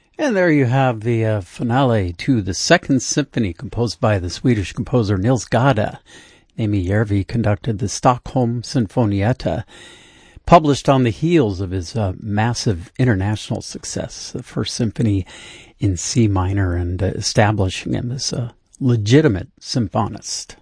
And there you have the finale to the Second Symphony, composed by the Swedish composer Nils Gade. Amy Järvi conducted the Stockholm Sinfonietta, published on the heels of his massive international success, the First Symphony in C minor, and establishing him as a legitimate symphonist.